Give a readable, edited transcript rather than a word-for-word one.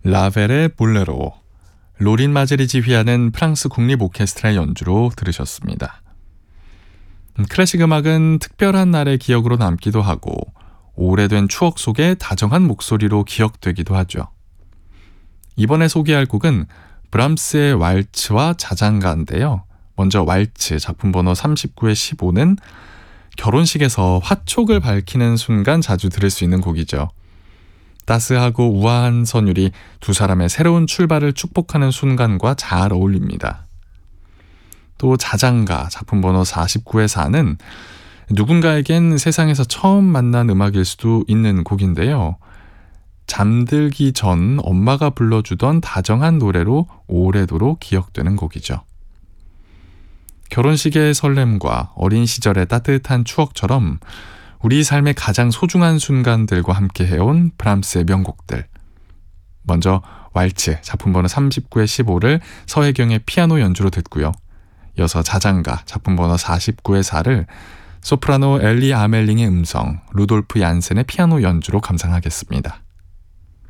라벨의 볼레로, 로린 마젤이 지휘하는 프랑스 국립 오케스트라의 연주로 들으셨습니다. 클래식 음악은 특별한 날의 기억으로 남기도 하고 오래된 추억 속에 다정한 목소리로 기억되기도 하죠. 이번에 소개할 곡은 브람스의 왈츠와 자장가인데요. 먼저 왈츠 작품 번호 39의 15는 결혼식에서 화촉을 밝히는 순간 자주 들을 수 있는 곡이죠. 따스하고 우아한 선율이 두 사람의 새로운 출발을 축복하는 순간과 잘 어울립니다. 또 자장가 작품 번호 49의 4는 누군가에겐 세상에서 처음 만난 음악일 수도 있는 곡인데요. 잠들기 전 엄마가 불러주던 다정한 노래로 오래도록 기억되는 곡이죠. 결혼식의 설렘과 어린 시절의 따뜻한 추억처럼 우리 삶의 가장 소중한 순간들과 함께 해온 브람스의 명곡들. 먼저 왈츠 작품 번호 39의 15를 서혜경의 피아노 연주로 듣고요. 이어서 자장가 작품 번호 49의 4를 소프라노 엘리 아멜링의 음성, 루돌프 얀센의 피아노 연주로 감상하겠습니다.